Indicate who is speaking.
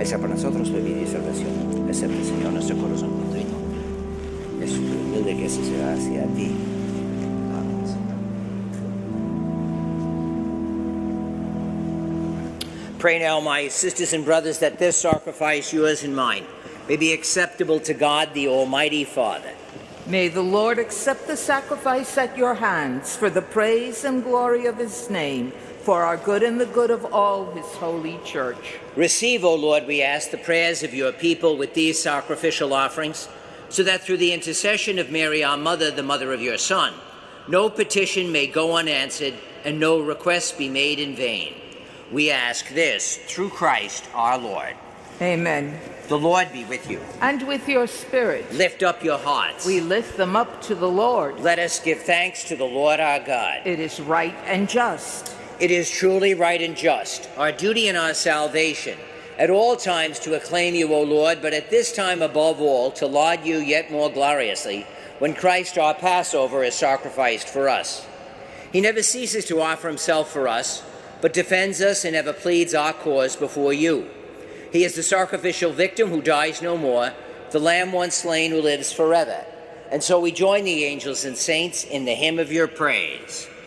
Speaker 1: Esa por nosotros tu vida y salvación. Acepta, Señor, nuestro corazón contrito. Es humilde que así será hacia ti. Amén, Señor. Pray now, my sisters and brothers, that this sacrifice, yours and mine, may be acceptable to God, the Almighty Father.
Speaker 2: May the Lord accept the sacrifice at your hands for the praise and glory of his name, for our good and the good of all his holy church.
Speaker 1: Receive, O Lord, we ask, the prayers of your people with these sacrificial offerings, so that through the intercession of Mary, our mother, the mother of your Son, no petition may go unanswered and no request be made in vain. We ask this through Christ our Lord.
Speaker 2: Amen.
Speaker 1: The Lord be with you.
Speaker 2: And with your spirit.
Speaker 1: Lift up your hearts.
Speaker 2: We lift them up to the Lord.
Speaker 1: Let us give thanks to the Lord our God.
Speaker 2: It is right and just.
Speaker 1: It is truly right and just, our duty and our salvation, at all times to acclaim you, O Lord, but at this time above all to laud you yet more gloriously, when Christ our Passover is sacrificed for us. He never ceases to offer himself for us, but defends us and ever pleads our cause before you. He is the sacrificial victim who dies no more, the Lamb once slain who lives forever. And so we join the angels and saints in the hymn of your praise.